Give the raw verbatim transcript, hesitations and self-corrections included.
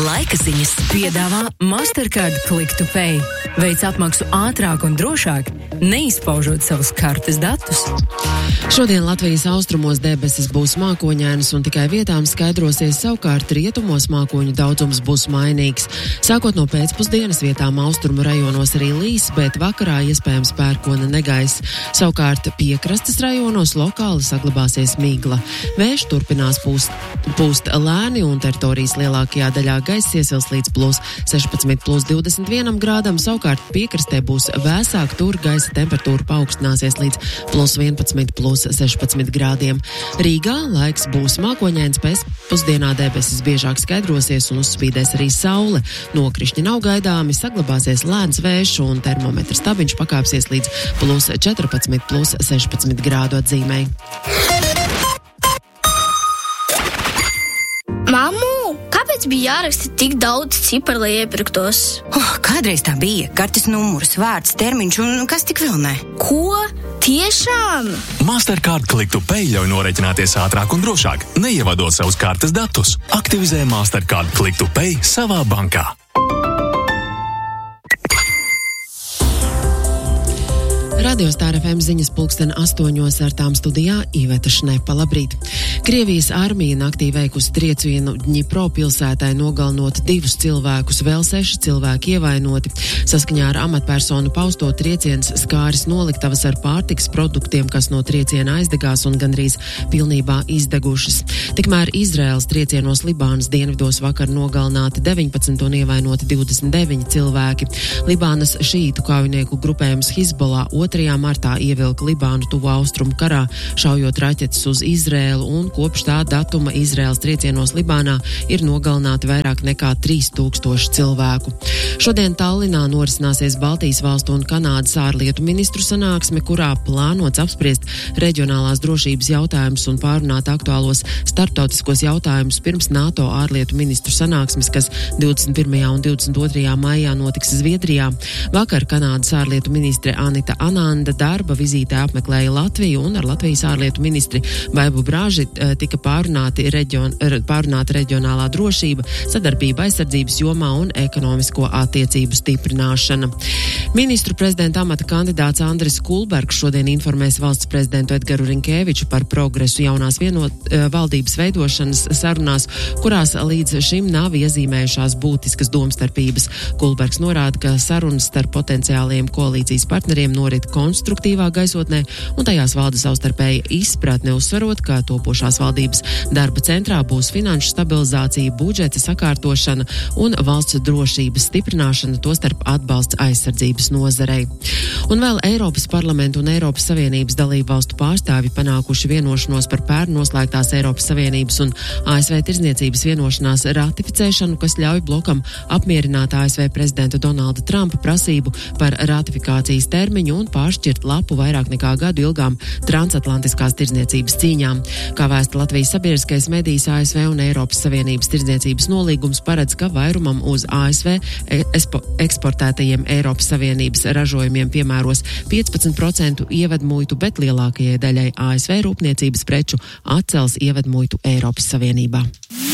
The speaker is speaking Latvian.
Laika ziņas piedāvā Mastercard Click to Pay. Veic apmaksu ātrāk un drošāk, neizpaužot savus kartes datus. Šodien Latvijas austrumos debesis būs mākoņainas un tikai vietām skaidrosies, savukārt rietumos mākoņu daudzums būs mainīgs. Sākot no pēcpusdienas vietām austrumu rajonos arī līs, bet vakarā iespējams pērkona negaiss. Savukārt piekrastes rajonos lokāli saglabāsies migla. Vējš turpinās pūst, pūst lēni un teritorijas lielākajā daļā gaiss iesils līdz plus sešpadsmit, plus divdesmit vienam grādam, savukārt piekrastē būs vēsāk, tur gaisa temperatūra paaugstināsies līdz plus vienpadsmit, plus sešpadsmit grādiem. Rīgā laiks būs mākoņains, pēc pusdienā debesis biežāk skaidrosies un uzspīdēs arī saule. Nokrišņi nav gaidāmi, saglabāsies lēns vējš un termometra stabiņš pakāpsies līdz plus četrpadsmit, plus sešpadsmit grādu atzīmei. Mamu, kāpēc bija jāraksta tik daudz ciparu, lai iepirktos? Oh, kādreiz tā bija. Kartes numurs, vārds, termiņš un kas tik vēl ne. Ko? Tiešām? Mastercard Click to Pay ļauj norēķināties ātrāk un drošāk, neievadot savus kartes datus. Aktivizē Mastercard Click to Pay savā bankā. Radio Star F M ziņas pulksten astoņos ar tām studijā Iveta Šnepa. Labrīt! Krievijas armija naktī veikusi triecienu Dņipro pilsētai, nogalinot divus cilvēkus, vēl seši cilvēki ievainoti. Saskaņā ar amatpersonu pausto trieciens skāris noliktavas ar pārtikas produktiem, kas no trieciena aizdegās un gandrīz pilnībā izdegušas. Tikmēr Izraēlas triecienos Libānas dienvidos vakar nogalināti deviņpadsmit un ievainoti divdesmit deviņi cilvēki. Libānas šītu kaujinieku grupējums Hizbollah otrajā martā ievilka Libānu tuvu austrumu karā, šaujot raķetes uz Izraēlu, un kopš tā datuma Izraēlas triecienos Libānā ir nogalināti vairāk nekā trīs tūkstoši cilvēku. Šodien Tallinā norisināsies Baltijas valstu un Kanādas ārlietu ministru sanāksme, kurā plānots apspriest reģionālās drošības jautājumus un pārunāt aktuālos starptautiskos jautājumus pirms NATO ārlietu ministru sanāksmes, kas divdesmit pirmajā un divdesmit otrajā maijā notiks Zviedrijā. Vakar Kanādas ārlietu ministre Anita Ananda darba vizītē apmeklēja Latviju, un ar Latvijas ārlietu ministri Baibu Brāži tika pārunāti reģion, pārunāta reģionālā drošība, sadarbība aizsardzības jomā un ekonomisko attiecību stiprināšana. Ministru prezidenta amata kandidāts Andris Kulbergs šodien informēs valsts prezidentu Edgaru Rinkēviču par progresu jaunās vienot, valdības veidošanas sarunās, kurās līdz šim nav iezīmējušās būtiskas domstarpības. Kulbergs norāda, ka sarunas starp potenciāliem koalīcijas partneriem norit konstruktīvā gaisotnē, un tajās valda savstarpēja izpratne, uzsverot, ka topošās valdības darba centrā būs finanšu stabilizācija, budžeta sakārtošana un valsts drošības stiprināšana, tostarp atbalsts aizsardzības nozarei. Un vēl Eiropas parlamentu un Eiropas Savienības dalību valstu pārstāvi panākuši vienošanos par pērn noslēgtās Eiropas Savienības un A S V tirdzniecības vienošanās ratificēšanu, kas ļauj blokam apmierināt A S V prezidenta Donalda Trumpa prasību par ratifikācijas termiņu un pāršķirt lapu vairāk nekā gadu ilgām transatlantiskās tirdzniecības cīņām. Kā vēsta Latvijas sabiedriskais medijs, A S V un Eiropas Savienības tirdzniecības nolīgums paredz, ka vairumam uz A S V eksportētajiem Eiropas Savienības ražojumiem piemēros piecpadsmit procentu ievedmuitu, bet lielākajai daļai A S V rūpniecības preču atcels ievedmuitu Eiropas Savienībā.